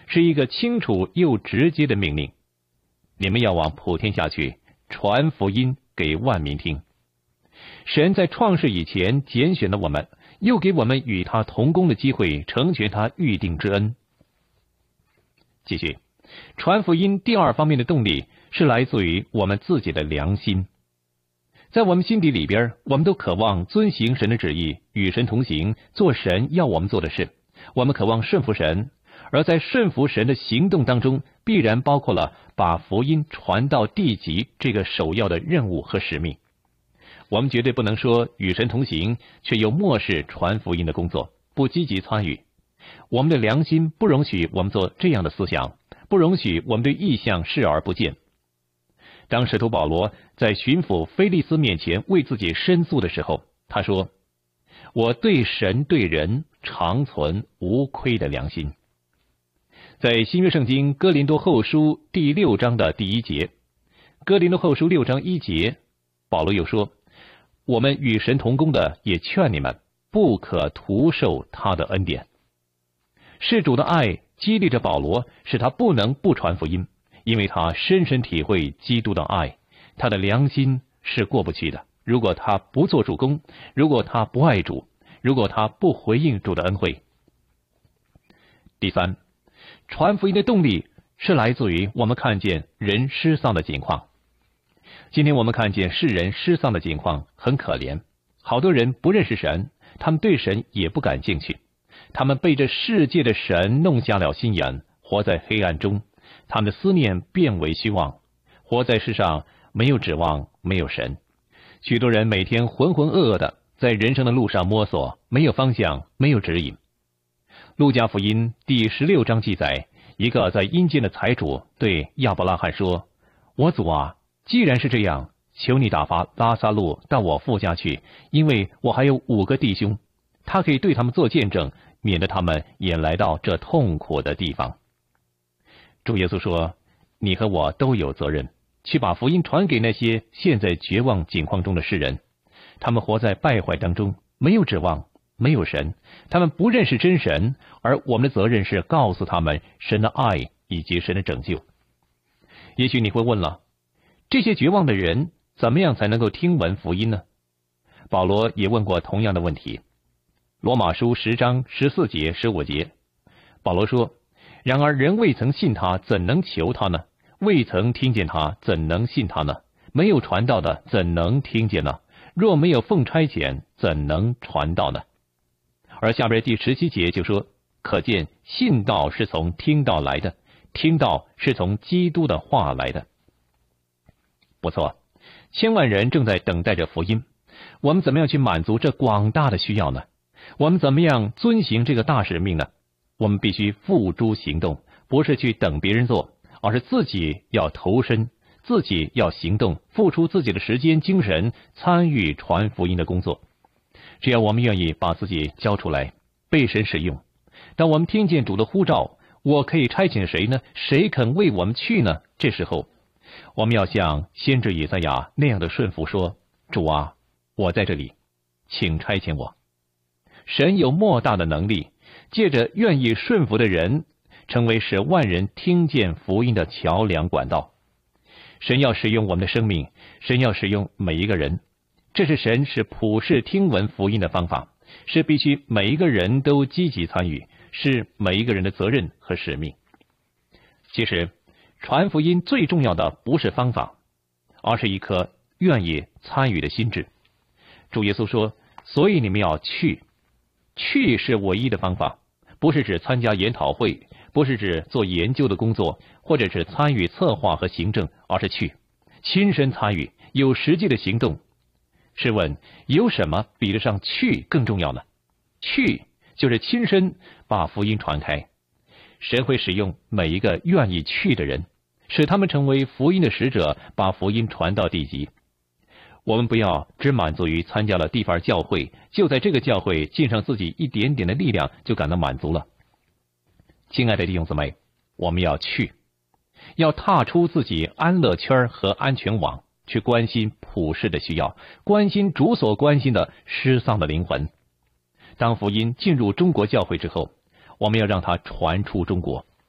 是一个清楚又直接的命令：你们要往普天下去，传福音给万民听。神在创世以前拣选了我们，又给我们与他同工的机会，成全他预定之恩。继续，传福音第二方面的动力是来自于我们自己的良心。在我们心底里边，我们都渴望遵行神的旨意，与神同行，做神要我们做的事。我们渴望顺服神，而在顺服神的行动当中，必然包括了把福音传到地极这个首要的任务和使命。我们绝对不能说与神同行，却又漠视传福音的工作，不积极参与。我们的良心不容许我们做这样的思想，不容许我们对异象视而不见。当使徒保罗在巡抚腓利斯面前为自己申诉的时候，他说：我对神对人常存无亏的良心。在新约圣经哥林多后书第6章的第1节，哥林多后书6章1节，保罗又说：我们与神同工的也劝你们，不可徒受他的恩典。是主的爱激励着保罗，使他不能不传福音，因为他深深体会基督的爱，他的良心是过不去的。如果他不做主工，如果他不爱主，如果他不回应主的恩惠。第三，传福音的动力是来自于我们看见人失丧的景况。今天我们看见世人失丧的景况很可怜，好多人不认识神，他们对神也不感兴趣，他们被这世界的神弄瞎了心眼，活在黑暗中，他们的思念变为虚妄，活在世上没有指望，没有神。许多人每天浑浑噩噩的在人生的路上摸索，没有方向，没有指引。路加福音第16章记载，一个在阴间的财主对亚伯拉罕说：我主啊，既然是这样，求你打发拉撒路到我父家去，因为我还有5个弟兄，他可以对他们做见证，免得他们也来到这痛苦的地方。主耶稣说：你和我都有责任，去把福音传给那些现在绝望境况中的世人。他们活在败坏当中，没有指望，没有神，他们不认识真神，而我们的责任是告诉他们神的爱以及神的拯救。也许你会问了，这些绝望的人怎么样才能够听闻福音呢？保罗也问过同样的问题。罗马书10章14节15节，保罗说：然而人未曾信他，怎能求他呢？未曾听见他，怎能信他呢？没有传道的，怎能听见呢？若没有奉差遣，怎能传道呢？而下边第17节就说：可见信道是从听道来的，听道是从基督的话来的。不错，千万人正在等待着福音。我们怎么样去满足这广大的需要呢？我们怎么样遵行这个大使命呢？我们必须付诸行动，不是去等别人做，而是自己要投身，自己要行动，付出自己的时间、精神，参与传福音的工作。只要我们愿意把自己交出来，被神使用。当我们听见主的呼召，我可以差遣谁呢？谁肯为我们去呢？这时候，我们要像先知以赛亚那样的顺服说：主啊，我在这里，请差遣我。神有莫大的能力，借着愿意顺服的人，成为使万人听见福音的桥梁管道。神要使用我们的生命，神要使用每一个人，这是神使普世听闻福音的方法，是必须每一个人都积极参与，是每一个人的责任和使命。其实传福音最重要的不是方法，而是一颗愿意参与的心智。主耶稣说：所以你们要去。去是唯一的方法，不是指参加研讨会，不是指做研究的工作，或者是参与策划和行政，而是去，亲身参与，有实际的行动。试问，有什么比得上去更重要呢？去就是亲身把福音传开。神会使用每一个愿意去的人，使他们成为福音的使者，把福音传到地极。我们不要只满足于参加了地方教会，就在这个教会尽上自己一点点的力量就感到满足了。亲爱的弟兄姊妹，我们要去，要踏出自己安乐圈和安全网，去关心普世的需要，关心主所关心的失丧的灵魂。当福音进入中国教会之后，我们要让它传出中国，